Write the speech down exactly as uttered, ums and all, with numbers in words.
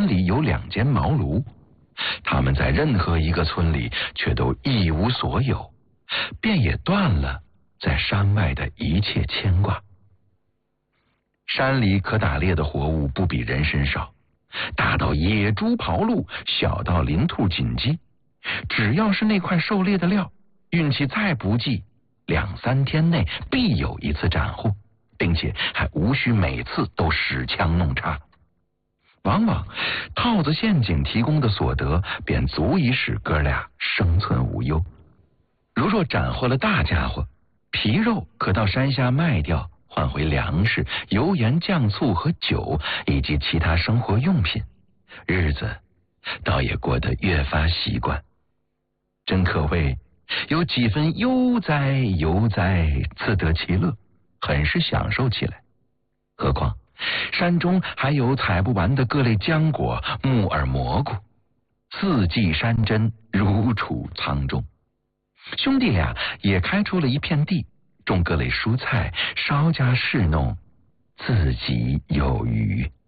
里有两间茅庐，他们在任何一个村里却都一无所有，便也断了在山外的一切牵挂。山里可打猎的活物不比人参少，大到野猪刨鹿，小到林兔锦鸡，只要是那块狩猎的料，运气再不济，两三天内必有一次斩获，并且还无需每次都使枪弄叉。往往套子陷阱提供的所得便足以使哥俩生存无忧。如若斩获了大家伙，皮肉可到山下卖掉，换回粮食、油盐酱醋和酒以及其他生活用品，日子倒也过得越发习惯。真可谓有几分悠哉悠哉，自得其乐，很是享受起来。何况山中还有采不完的各类浆果、木耳、蘑菇，四季山珍如储仓中。兄弟俩也开出了一片地，种各类蔬菜，稍加侍弄，自己有余。